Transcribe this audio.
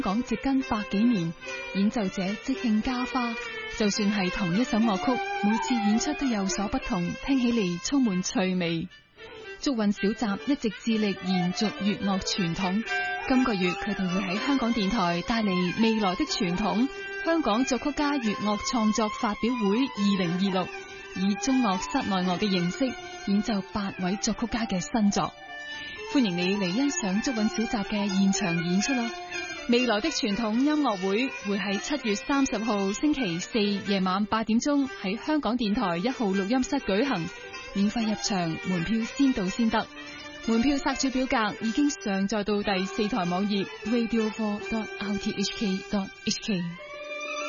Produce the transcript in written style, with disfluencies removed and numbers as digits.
港植根百幾年，演奏者即興加花，就算係同一首樂曲，每次演出都有所不同，聽起嚟充滿趣味。竹韻小集一直致力延續粵樂傳統，今個月佢哋會喺香港電台帶嚟未來的傳統香港作曲家粵樂創作發表會2026，以中樂室內樂嘅形式演奏8位作曲家嘅新作。歡迎你嚟欣賞竹韻小集嘅現場演出啦！未來的傳統音樂會會喺7月30號星期四夜晚8點鐘喺香港電台1號錄音室舉行，免費入場，門票先到先得。門票索取表格已經上載到第4台網頁 radio4.rthk.hk。